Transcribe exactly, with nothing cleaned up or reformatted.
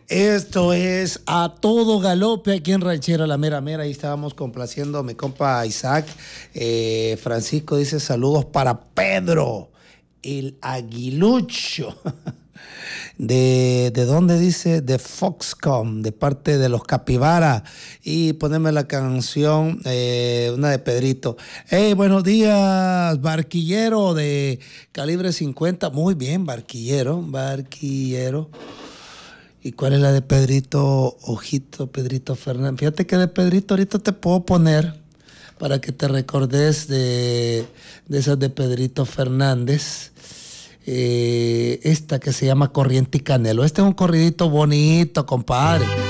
Esto es A Todo Galope aquí en Ranchera La Mera Mera. Ahí estábamos complaciendo a mi compa Isaac. Eh, Francisco dice saludos para Pedro, el aguilucho. ¿De, de dónde dice? De Foxconn, de parte de los Capibara. Y poneme la canción, eh, una de Pedrito. Hey, buenos días, barquillero de calibre cincuenta. Muy bien, barquillero, barquillero. ¿Y cuál es la de Pedrito Ojito, Pedrito Fernández? Fíjate que de Pedrito ahorita te puedo poner para que te recordes de, de esas de Pedrito Fernández. Eh, esta que se llama Corriente y Canelo. Este es un corridito bonito, compadre.